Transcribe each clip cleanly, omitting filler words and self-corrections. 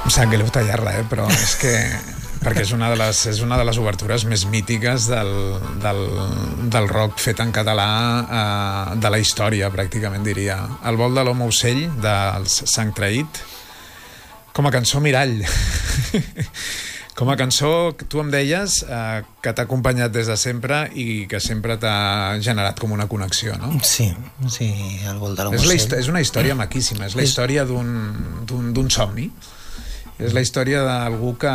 Em sap greu tallar-la, però és que... perquè és una de les obertures més mítiques del rock fet en català de la història, pràcticament diria. El vol de l'home ocell, dels Sang Traït, com a cançó mirall. Com a cançó, tu em deies que t'ha acompanyat des de sempre i que sempre t'ha generat com una connexió, no? Sí, el vol de l'home ocell. És una història maquíssima, és la història d'un somni. És la història d'algú que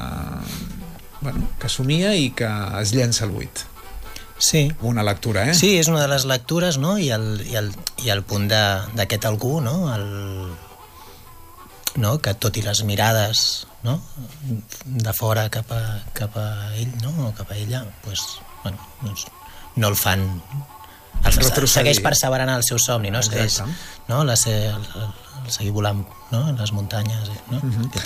somia i que es llença al buit. Sí. Una lectura, eh? Sí, és una de les lectures, no? I el punt d'aquest algú, no? Que tot i les mirades, no? De fora cap a ell, no? O cap a ella, doncs no el fan... Segueix perseverant el seu somni, no? Segueix, no? El seguir volant, no? En les muntanyes, no?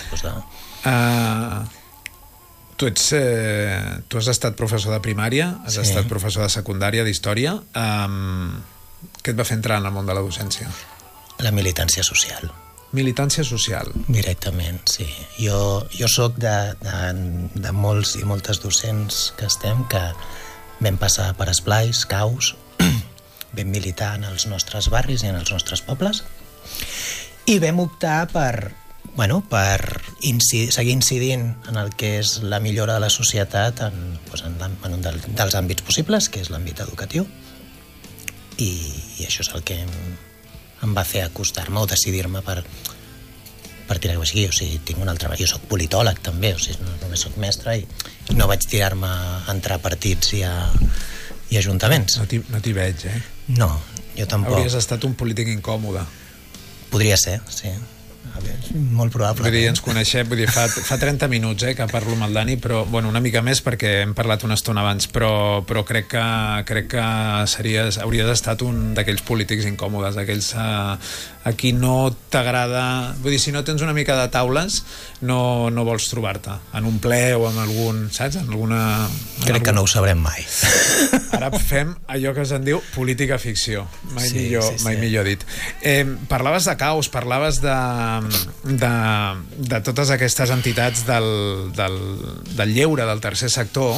Tu has estat professor de primària, has estat professor de secundària, d'història. Què et va fer entrar en el món de la docència? La militància social. Militància social. Directament, sí. Jo soc de molts i moltes docents que vam passar per esplais, caus, vam militar en els nostres barris i en els nostres pobles, i vam optar per seguir incidint en el que és la millora de la societat en un dels àmbits possibles, que és l'àmbit educatiu, i això és el que em va fer acostar-me o decidir-me per tirar-ho així. O sigui, tinc un altre... Jo soc politòleg també, o sigui, no només soc mestre, i no vaig tirar-me a entrar a partits i a ajuntaments. No t'hi veig, eh? No, jo tampoc. Hauries estat un polític incòmode. Podria ser, sí. Molt probable. Vull dir, ens coneixem, fa 30 minuts que parlo amb el Dani, però una mica més perquè hem parlat una estona abans, però crec que hauries estat un d'aquells polítics incòmodes, d'aquells a qui no t'agrada... Vull dir, si no tens una mica de taules, no vols trobar-te en un ple o en algun... Saps? Crec que no ho sabrem mai. Ara fem allò que se'n diu política ficció. Mai millor dit. Parlaves de caos, parlaves de totes aquestes entitats del lleure, del tercer sector,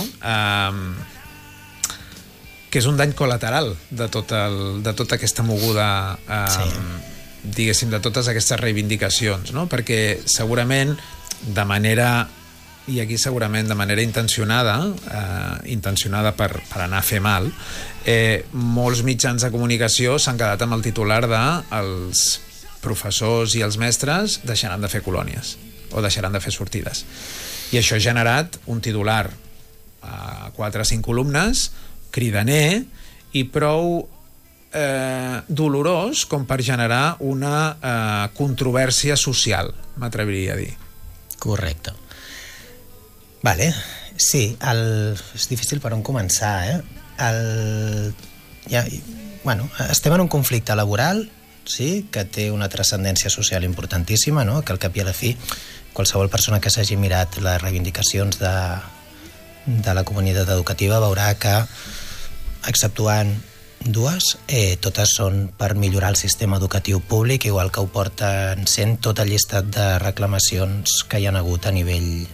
que és un dany col·lateral de tota aquesta moguda, diguéssim, de totes aquestes reivindicacions, no? Perquè segurament de manera intencionada per anar a fer mal, molts mitjans de comunicació s'han quedat amb el titular de els professors i els mestres deixaran de fer colònies o deixaran de fer sortides, i això ha generat un titular a 4 o 5 columnes cridaner i prou dolorós com per generar una controvèrsia social, m'atreviria a dir. Correcte. Vale, sí, és difícil per on començar, estem en un conflicte laboral, sí, que té una transcendència social importantíssima, no? Que al cap i a la fi qualsevol persona que s'hagi mirat les reivindicacions de la comunitat educativa veurà que, exceptuant dues, totes són per millorar el sistema educatiu públic, igual que ho porten sent tot el llistat de reclamacions que hi ha hagut a nivell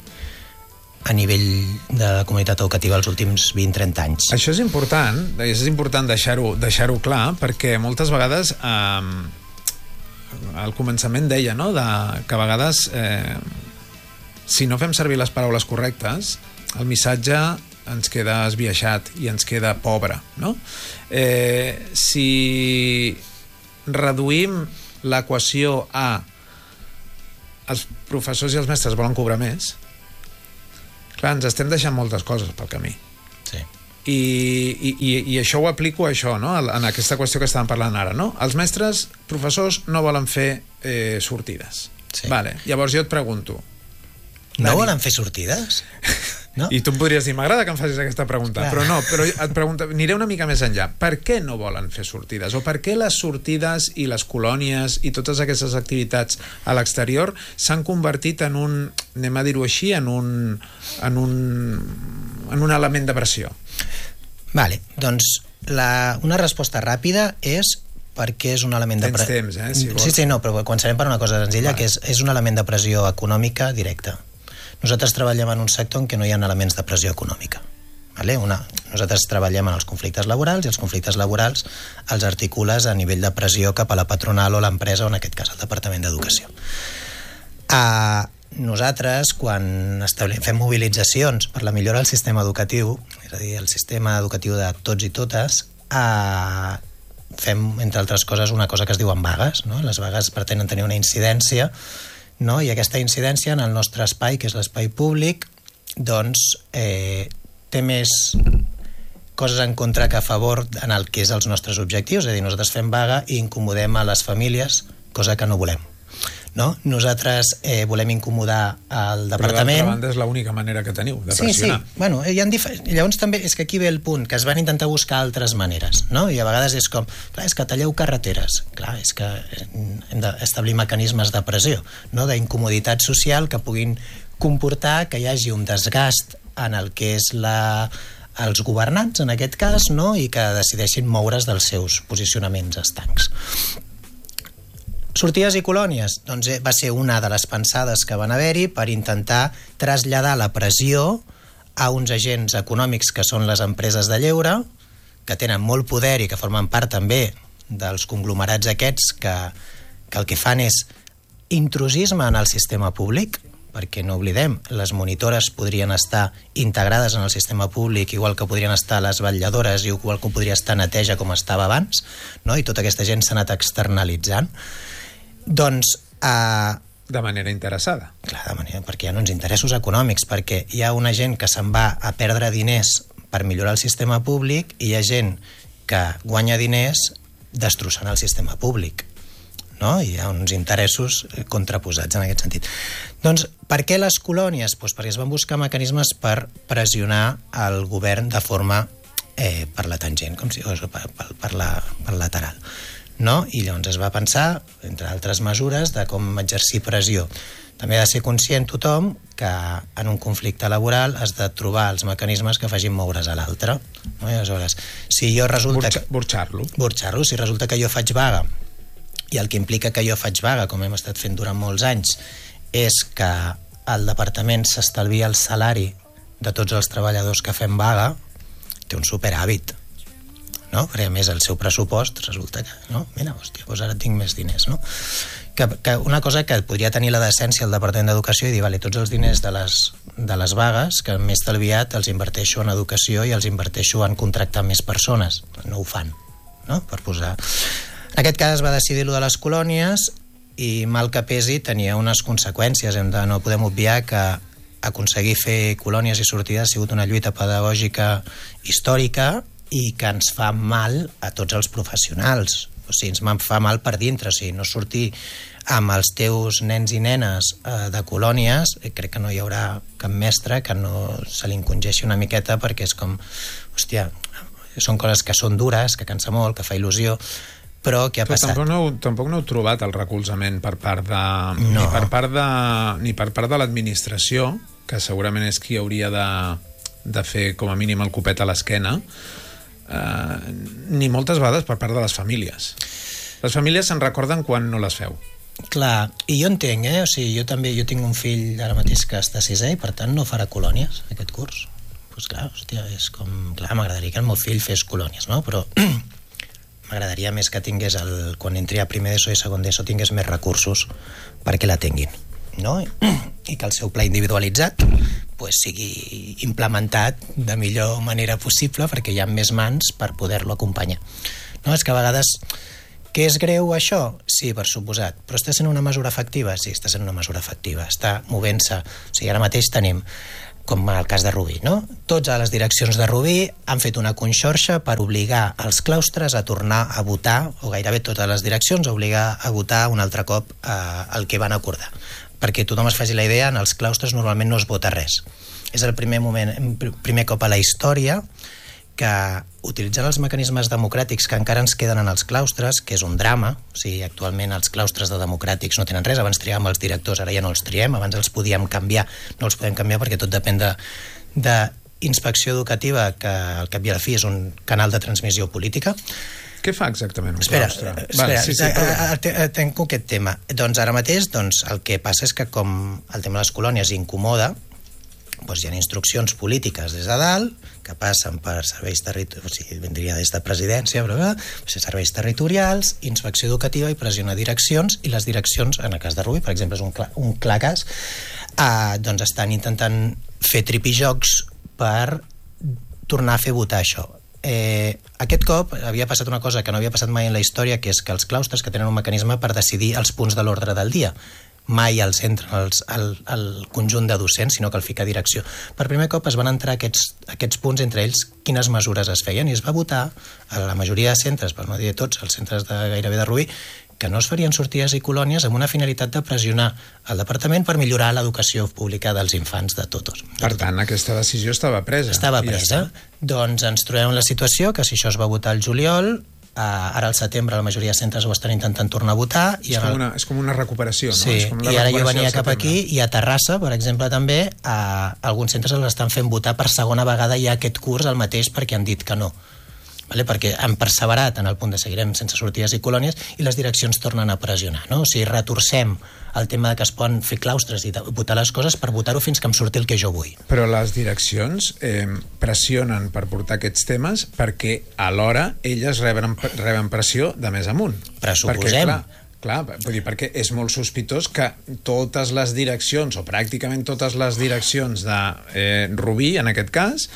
de la comunitat educativa els últims 20-30 anys. Això és important deixar-ho clar, perquè moltes vegades al començament deia, no?, que a vegades si no fem servir les paraules correctes, el missatge ens queda esbiaixat i ens queda pobre, no? Si reduïm l'equació a els professors i els mestres volen cobrar més, clar, ens estem deixant moltes coses pel camí. Sí. I això ho aplico a això, no? En aquesta qüestió que estàvem parlant ara, no? Els mestres, professors, no volen fer sortides. Sí. Vale. Llavors jo et pregunto... No volen fer sortides? No? I tu em podries dir, m'agrada que em facis aquesta pregunta, però et pregunto, aniré una mica més enllà. Per què no volen fer sortides? O per què les sortides i les colònies i totes aquestes activitats a l'exterior s'han convertit en un, anem a dir-ho així, en un element de pressió? Vale, doncs una resposta ràpida és perquè és un element de... Tens temps, si vols. Sí, no, però començarem per una cosa senzilla, que és un element de pressió econòmica directa. Nosaltres treballem en un sector en què no hi ha elements de pressió econòmica. Nosaltres treballem en els conflictes laborals i els conflictes laborals els articules a nivell de pressió cap a la patronal o l'empresa, o en aquest cas el Departament d'Educació. Nosaltres, quan fem mobilitzacions per la millora del sistema educatiu, és a dir, el sistema educatiu de tots i totes, fem, entre altres coses, una cosa que es diuen vagues, no? Les vagues pretenen tenir una incidència, no? I aquesta incidència en el nostre espai, que és l'espai públic, doncs té més coses en contra que a favor en el que és els nostres objectius, és a dir, nosaltres fem vaga i incomodem a les famílies, cosa que no volem. No? Nosaltres volem incomodar el departament... Però d'altra banda és l'única manera que teniu de pressionar. Sí. Bueno, llavors també és que aquí ve el punt, que es van intentar buscar altres maneres, no? I a vegades és com, clar, és que talleu carreteres. Clar, és que hem d'establir mecanismes de pressió, no? D'incomoditat social que puguin comportar que hi hagi un desgast en el que és els governants, en aquest cas, no? I que decideixin moure's dels seus posicionaments estancs. Sortides i colònies, doncs va ser una de les pensades que van haver-hi per intentar traslladar la pressió a uns agents econòmics que són les empreses de lleure, que tenen molt poder i que formen part també dels conglomerats aquests que el que fan és intrusisme en el sistema públic, perquè no oblidem, les monitores podrien estar integrades en el sistema públic, igual que podrien estar les vetlladores i igual que podria estar neteja com estava abans, no? I tota aquesta gent s'ha anat externalitzant. Doncs... de manera interessada. Clar, perquè hi ha uns interessos econòmics, perquè hi ha una gent que se'n va a perdre diners per millorar el sistema públic i hi ha gent que guanya diners destrossant el sistema públic, no? Hi ha uns interessos contraposats en aquest sentit. Doncs per què les colònies? Doncs perquè es van buscar mecanismes per pressionar el govern de forma per la tangent, com si fos per lateral. No? I llavors es va pensar, entre altres mesures, de com exercir pressió. També ha de ser conscient tothom que en un conflicte laboral has de trobar els mecanismes que facin moure's a l'altre. No? I aleshores, si jo resulta... Burxar-lo. Si resulta que jo faig vaga, i el que implica que jo faig vaga, com hem estat fent durant molts anys, és que el departament s'estalvia el salari de tots els treballadors que fem vaga, té un superàvit. No? Perquè a més el seu pressupost resulta que, no? Mira, hòstia, doncs ara tinc més diners, no? Que una cosa que podria tenir la decència el Departament d'Educació i dir, vale, tots els diners de les vagues que m'he estalviat els inverteixo en educació i els inverteixo en contractar més persones. No ho fan, no? Per posar... En aquest cas es va decidir lo de les colònies i mal que pesi tenia unes conseqüències. No podem obviar que aconseguir fer colònies i sortides ha sigut una lluita pedagògica històrica i que ens fa mal a tots els professionals. O sigui, ens fa mal per dintre. O sigui, no sortir amb els teus nens i nenes de colònies, crec que no hi haurà cap mestre que no se li encongeixi una miqueta, perquè és com, hòstia, són coses que són dures, que cansa molt, que fa il·lusió, però què ha passat? Tampoc no heu trobat el recolzament per part de... No. ni per part de l'administració, que segurament és qui hauria de fer com a mínim el copet a l'esquena, ni moltes vegades per part de les famílies. Les famílies se'n recorden quan no les feu. Clar, i jo entenc, o sigui, jo tinc un fill ara mateix que està a 6è i per tant no farà colònies aquest curs. Doncs clar, hòstia, és com... Clar, m'agradaria que el meu fill fes colònies, no? Però m'agradaria més que tingués quan entri a primer d'ESO i segon d'ESO tingués més recursos perquè la tinguin, no? I que el seu pla individualitzat sigui implementat de millor manera possible perquè hi ha més mans per poder-lo acompanyar. No? És que a vegades, que és greu això? Sí, per suposat. Però està sent una mesura efectiva? Sí, està sent una mesura efectiva. Està movent-se. O sigui, ara mateix tenim, com en el cas de Rubí, no? Tots a les direccions de Rubí han fet una conxorxa per obligar els claustres a tornar a votar, o gairebé totes les direccions, a obligar a votar un altre cop el que van acordar. Perquè tothom es faci la idea, en els claustres normalment no es vota res. És el primer cop a la història que, utilitzant els mecanismes democràtics que encara ens queden en els claustres, que és un drama, o sigui, actualment els claustres de democràtics no tenen res, abans triàvem els directors, ara ja no els triem, abans els podíem canviar, no els podem canviar perquè tot depèn de inspecció educativa, que al cap i a la fi és un canal de transmissió política. Què fa exactament un Espera, claustre? tenc aquest tema. Doncs ara mateix el que passa és que com el tema de les colònies incomoda, doncs hi ha instruccions polítiques des de dalt que passen per serveis territorials, o sigui, vendria des de presidència, serveis territorials, inspecció educativa i pressiona direccions, i les direccions, en el cas de Rubí, per exemple, és un clar cas, doncs estan intentant fer tripijocs per tornar a fer votar això. Aquest cop havia passat una cosa que no havia passat mai en la història, que és que els claustres que tenen un mecanisme per decidir els punts de l'ordre del dia, mai els entren al conjunt de docents, sinó que el fica a direcció. Per primer cop es van entrar aquests punts, entre ells quines mesures es feien, i es va votar a la majoria de centres, per no dir tots, els centres gairebé de Rubí, que no es farien sortides i colònies amb una finalitat de pressionar el departament per millorar l'educació pública dels infants de tots. Per tant, aquesta decisió estava presa. Estava presa. Doncs ens trobem en la situació que si això es va votar al juliol, ara al setembre la majoria de centres ho estan intentant tornar a votar. És com una recuperació, no? Sí, i ara jo venia cap aquí, i a Terrassa, per exemple, també, alguns centres els estan fent votar per segona vegada ja aquest curs el mateix perquè han dit que no. Perquè han perseverat en el punt de seguirem sense sortides i colònies, i les direccions tornen a pressionar, no? O sigui, retorcem el tema de que es poden fer claustres i votar les coses per votar-ho fins que em surti el que jo vull. Però les direccions pressionen per portar aquests temes perquè alhora elles reben pressió de més amunt. Pressuposem. Clar, vull dir, perquè és molt sospitós que totes les direccions, o pràcticament totes les direccions de Rubí, en aquest cas,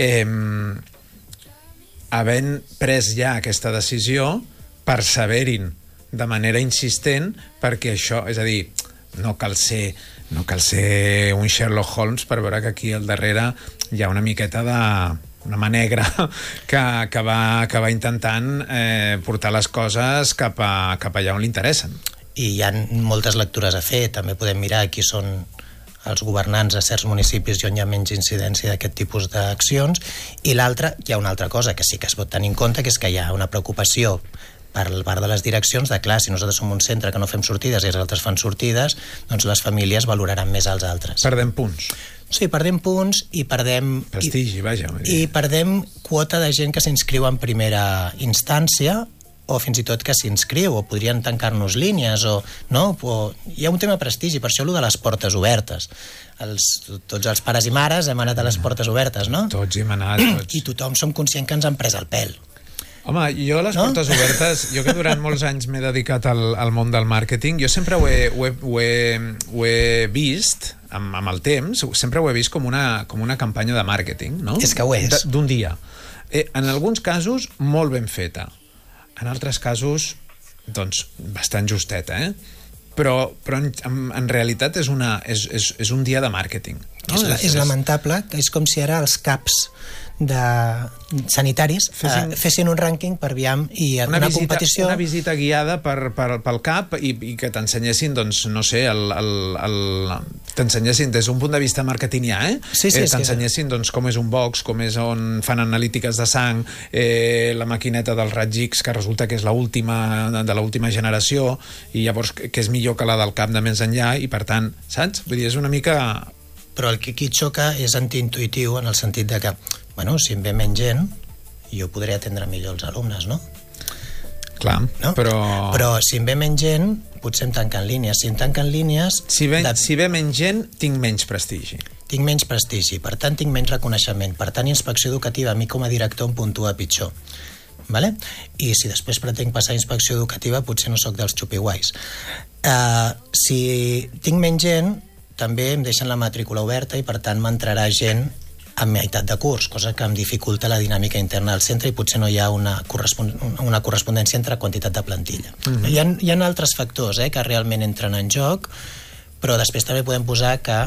havent pres ja aquesta decisió, perseverin de manera insistent perquè això, és a dir, no cal ser un Sherlock Holmes per veure que aquí al darrere hi ha una miqueta una mà negra que va intentant portar les coses cap allà on li interessen. I hi ha moltes lectures a fer. També podem mirar qui són els governants a certs municipis i on hi ha menys incidència d'aquest tipus d'accions. I l'altra, hi ha una altra cosa que sí que es pot tenir en compte, que és que hi ha una preocupació per part de les direccions de, clar, si nosaltres som un centre que no fem sortides i els altres fan sortides, doncs les famílies valoraran més els altres. Perdem punts. Sí, perdem punts i perdem... Prestigi, vaja. I perdem quota de gent que s'inscriu en primera instància, o fins i tot que s'inscriu, o podrien tancar-nos línies, hi ha un tema de prestigi, per això allò de les portes obertes. Tots els pares i mares hem anat a les portes obertes, no? Tots hem anat, tots. I tothom som conscient que ens han pres el pèl. Home, jo les portes obertes, jo que durant molts anys m'he dedicat al món del màrqueting, jo sempre ho he vist, amb el temps, sempre ho he vist com una campanya de màrqueting, no? És que ho és. D'un dia. En alguns casos, molt ben feta. En altres casos, doncs, bastant justeta, però en realitat és un dia de màrqueting. No? És lamentable, que és com si ara els caps sanitaris fessin un rànquing per aviam i una competició... Una visita guiada pel CAP i que t'ensenyessin, doncs, no sé, t'ensenyessin des d'un punt de vista marketingià, t'ensenyessin doncs, com és un box, com és on fan analítiques de sang, la maquineta del raig X, que resulta que és de l'última generació, i llavors que és millor que la del CAP de més enllà, i per tant, saps? Vull dir, és una mica... Però el que aquí xoca és antiintuitiu en el sentit de que, bueno, si em ve menys gent, jo podré atendre millor els alumnes, no? Clar, no? Però si em ve menys gent, potser em tanquen línies. Si em tanquen línies... Si ve menys gent, tinc menys prestigi. Tinc menys prestigi, per tant tinc menys reconeixement. Per tant, inspecció educativa, a mi com a director em puntua pitjor. Vale? I si després pretenc passar a inspecció educativa, potser no sóc dels xupiguais. Si tinc menys gent, també em deixen la matrícula oberta i per tant m'entrarà gent a meitat de curs, cosa que em dificulta la dinàmica interna del centre i potser no hi ha una correspondència entre quantitat de plantilla. Hi ha altres factors que realment entren en joc, però després també podem posar que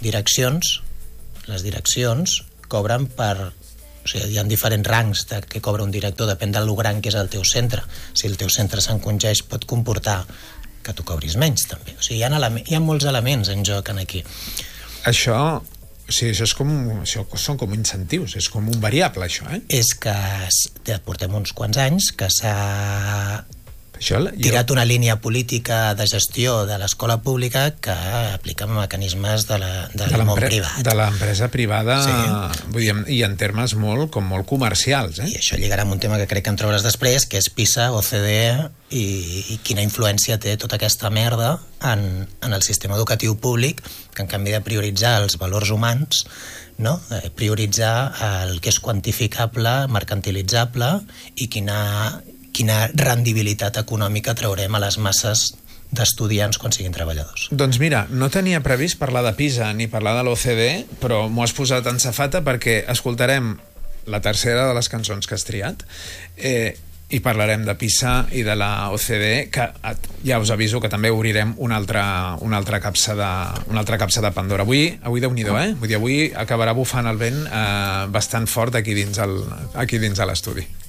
les direccions cobren per... O sigui, hi ha diferents rangs que cobra un director, depèn del gran que és el teu centre. Si el teu centre s'encongeix pot comportar que tu cobris menys, també. O sigui, hi ha molts elements en joc aquí. Això són com incentius, és com un variable, això, És que portem uns quants anys que s'ha tirat una línia política de gestió de l'escola pública que aplica mecanismes del món privat. De l'empresa privada, vull dir, i en termes molt comercials. I això lligarà amb un tema que crec que en trobaràs després, que és PISA, OCDE, i quina influència té tota aquesta merda en el sistema educatiu públic, que en canvi de prioritzar els valors humans, no? Prioritzar el que és quantificable, mercantilitzable, i quina rendibilitat econòmica traurem a les masses d'estudiants quan siguin treballadors. Doncs mira, no tenia previst parlar de PISA ni parlar de l'OCDE, però m'ho has posat en safata perquè escoltarem la tercera de les cançons que has triat i parlarem de PISA i de la OCDE, que ja us aviso que també obrirem una altra capsa de Pandora. Avui Déu-n'hi-do, Vull dir, avui acabarà bufant el vent bastant fort aquí dins de l'estudi.